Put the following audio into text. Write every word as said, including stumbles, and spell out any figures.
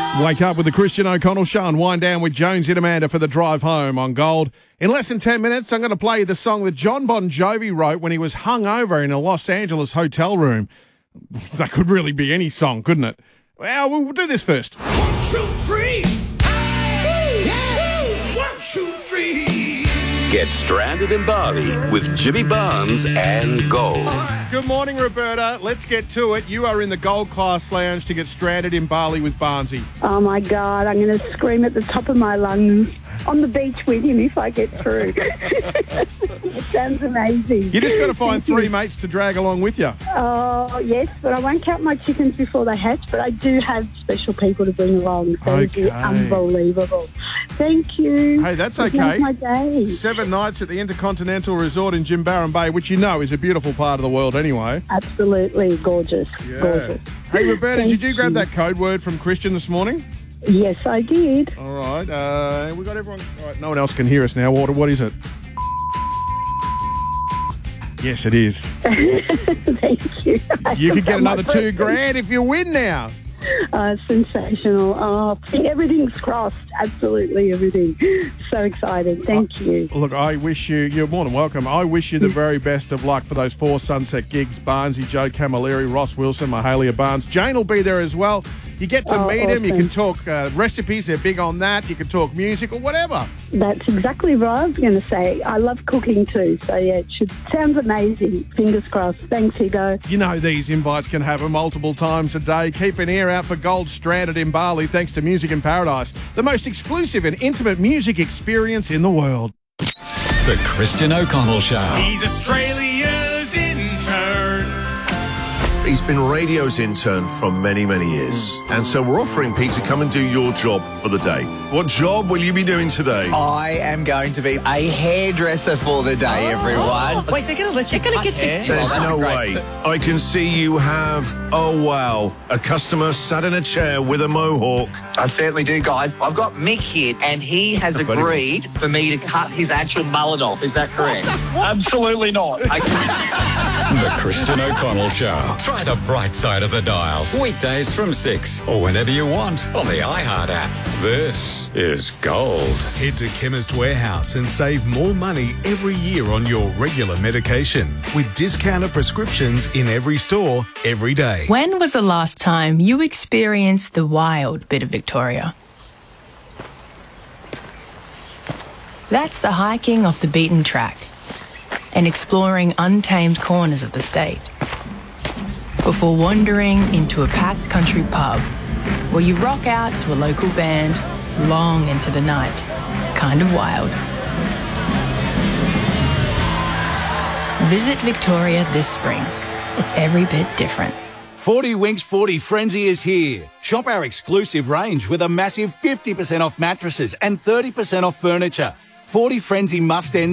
Wake up with the Christian O'Connell Show and wind down with Jonesy and Amanda for the drive home on Gold. In less than ten minutes, I'm going to play you the song that John Bon Jovi wrote when he was hungover in a Los Angeles hotel room. That could really be any song, couldn't it? Well, we'll do this first. One, two, three. Hey, yeah. One, two, three. Get stranded in Bali with Jimmy Barnes and Gold. Good morning, Roberta. Let's get to it. You are in the Gold Class Lounge to get stranded in Bali with Barnesy. Oh, my God. I'm going to scream at the top of my lungs on the beach with him if I get through. It sounds amazing. You just got to find three mates to drag along with you. Oh, yes, but I won't count my chickens before they hatch, but I do have special people to bring along. So Okay. it's unbelievable. Thank you. Hey, that's It okay. makes my day. Seven nights at the Intercontinental Resort in Jimbaran Bay, which you know is a beautiful part of the world anyway. Absolutely gorgeous. Yeah. Gorgeous. Hey, Roberta, Thank did you grab you. that code word from Christian this morning? Yes, I did. All right. Uh, we got everyone. All right, no one else can hear us now. What, what is it? Yes, it is. Thank you. You could get My another two present. grand if you win now. Uh, sensational. Oh, everything's crossed. Absolutely everything. So excited. Thank you. Look, I wish you, you're more than welcome. I wish you the very best of luck for those four Sunset gigs. Barnesy, Joe Camilleri, Ross Wilson, Mahalia Barnes. Jane will be there as well. You get to Oh, meet him. You awesome. can talk uh, recipes. They're big on that. You can talk music or whatever. That's exactly what I was going to say. I love cooking too. So, yeah, it should, sounds amazing. Fingers crossed. Thanks, Hugo. You know these invites can happen multiple times a day. Keep an ear out for Gold Stranded in Bali thanks to Music in Paradise, the most exclusive and intimate music experience in the world. The Christian O'Connell Show. He's Australia's intern. He's been radio's intern for many, many years. And so we're offering Pete to come and do your job for the day. What job will you be doing today? I am going to be a hairdresser for the day, everyone. Wait, they're going to let you They're going to get you. There's Oh, no that'd be way. I can see you have, oh wow, a customer sat in a chair with a mohawk. I certainly do, guys. I've got Mick here, and he has But he agreed for me to cut his actual mullet off. Is that correct? Absolutely not. I The Christian O'Connell Show. Try the bright side of the dial. Weekdays from six or whenever you want on the iHeart app. This is Gold. Head to Chemist Warehouse and save more money every year on your regular medication with discounted prescriptions in every store every day. When was the last time you experienced the wild bit of Victoria? That's the hiking off the beaten track and exploring untamed corners of the state before wandering into a packed country pub where you rock out to a local band long into the night. Kind of wild. Visit Victoria this spring. It's every bit different. forty Winks forty Frenzy is here. Shop our exclusive range with a massive fifty percent off mattresses and thirty percent off furniture. forty Frenzy must end